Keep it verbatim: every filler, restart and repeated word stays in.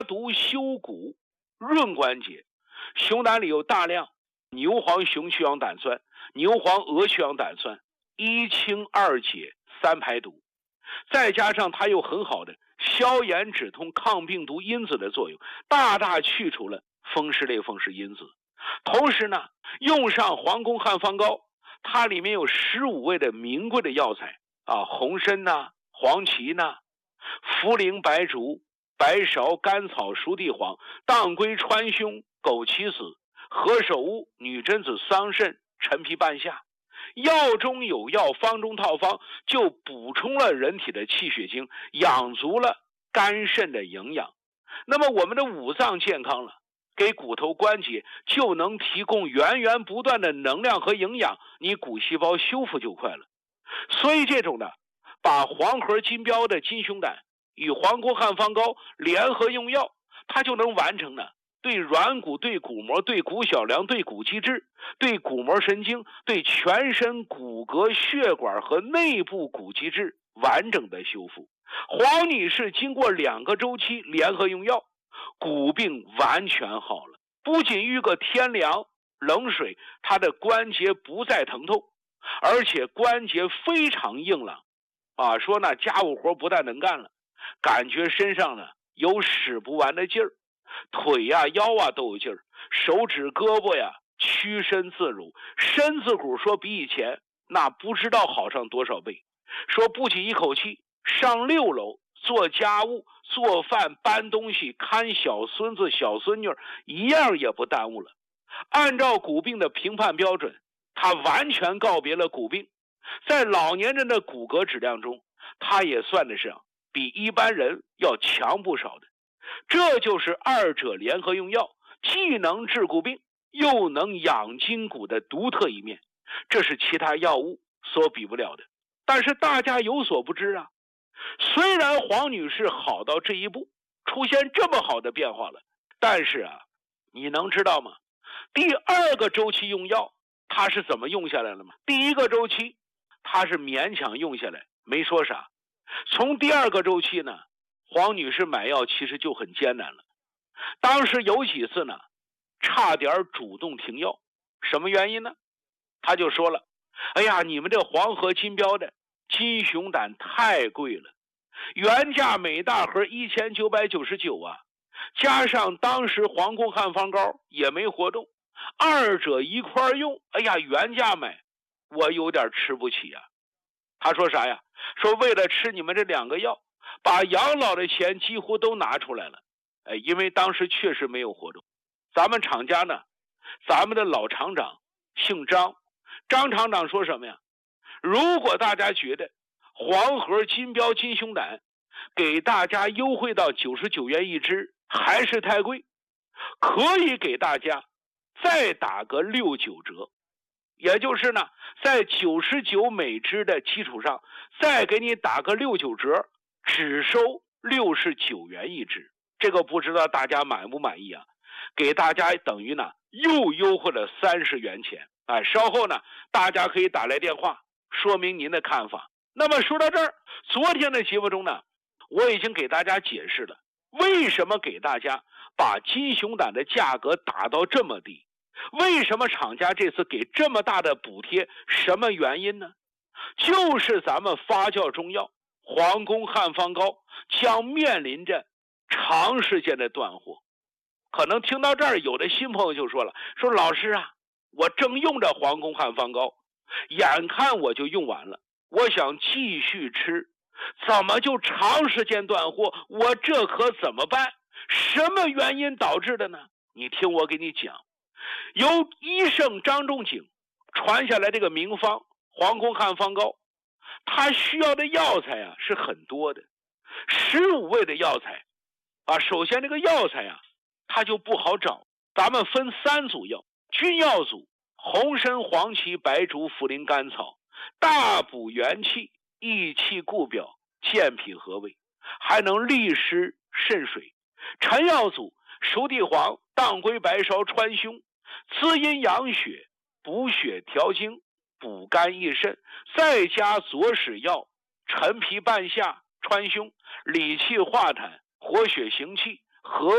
毒修骨，润关节。熊胆里有大量牛黄熊曲氧胆酸、牛黄鹅曲氧胆酸，一清二解三排毒，再加上它有很好的消炎止痛、抗病毒因子的作用，大大去除了风湿类风湿因子。同时呢，用上黄宫汉方膏，它里面有十五味的名贵的药材啊，红参呐、黄芪呐、茯苓、白术、白芍、甘草、熟地黄、当归、川芎、枸杞子、何首乌、女贞子、桑葚、陈皮、半夏。药中有药，方中套方，就补充了人体的气血精，养足了肝肾的营养。那么我们的五脏健康了，给骨头关节就能提供源源不断的能量和营养，你骨细胞修复就快了。所以这种的把黄河金标的金熊胆与黄宫汉方膏联合用药，它就能完成呢对软骨、对骨膜、对骨小梁、对骨肌质、对骨膜神经、对全身骨骼血管和内部骨肌质完整的修复。黄女士经过两个周期联合用药，骨病完全好了，不仅遇个天凉冷水，她的关节不再疼痛，而且关节非常硬朗啊，说呢家务活不但能干了，感觉身上呢有使不完的劲儿，腿呀、腰啊都有劲儿，手指胳膊呀屈伸自如，身子骨说比以前那不知道好上多少倍。说不仅一口气上六楼做家务、做饭、搬东西、看小孙子小孙女，一样也不耽误了。按照骨病的评判标准，他完全告别了骨病，在老年人的骨骼质量中，他也算得上比一般人要强不少的。这就是二者联合用药，既能治骨病又能养筋骨的独特一面，这是其他药物所比不了的。但是大家有所不知啊，虽然黄女士好到这一步，出现这么好的变化了，但是啊，你能知道吗？第二个周期用药她是怎么用下来了吗？第一个周期她是勉强用下来，没说啥。从第二个周期呢，黄女士买药其实就很艰难了，当时有几次呢差点主动停药。什么原因呢？她就说了，哎呀，你们这黄河金标的金熊胆太贵了，原价每大盒一千九百九十九啊，加上当时黄宫汉方膏也没活动，二者一块用，哎呀，原价买我有点吃不起啊。他说啥呀？说为了吃你们这两个药，把养老的钱几乎都拿出来了。哎，因为当时确实没有活动。咱们厂家呢，咱们的老厂长姓张，张厂长说什么呀？如果大家觉得黄河金标金熊胆给大家优惠到九十九元一支还是太贵，可以给大家再打个六九折，也就是呢在九十九每支的基础上再给你打个六九折，只收六十九元一支。这个不知道大家满不满意啊？给大家等于呢又优惠了三十元钱。哎，稍后呢大家可以打来电话说明您的看法。那么说到这儿，昨天的节目中呢，我已经给大家解释了为什么给大家把金熊胆的价格打到这么低，为什么厂家这次给这么大的补贴，什么原因呢？就是咱们发酵中药黄宫汉方膏将面临着长时间的断货。可能听到这儿，有的新朋友就说了，说老师啊，我正用着黄宫汉方膏，眼看我就用完了，我想继续吃，怎么就长时间断货？我这可怎么办？什么原因导致的呢？你听我给你讲，由医圣张仲景传下来这个名方黄宫汉方膏，它需要的药材啊是很多的，十五味的药材啊。首先这个药材啊它就不好找，咱们分三组药，君药组红参、黄芪、白术、茯苓、甘草，大补元气，益气固表，健脾和胃，还能利湿渗水。臣药组熟地黄、当归、白芍、川芎，滋阴养血，补血调经，补肝益肾，再加佐使药陈皮、半夏、川芎，理气化痰，活血行气，和